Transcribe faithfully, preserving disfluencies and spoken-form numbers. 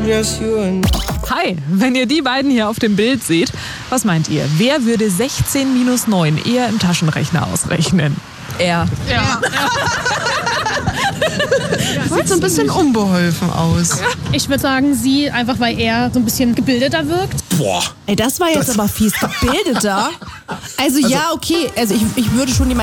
just you and Hi, wenn ihr die beiden hier auf dem Bild seht, was meint ihr? Wer würde sechzehn minus neun eher im Taschenrechner ausrechnen? Er. Ja. Sieht so ein bisschen unbeholfen aus. Ich würde sagen, sie, einfach weil er so ein bisschen gebildeter wirkt. Boah. Ey, das war jetzt Das- aber fies. Gebildeter? Also, ja, okay. Also ich, ich würde schon die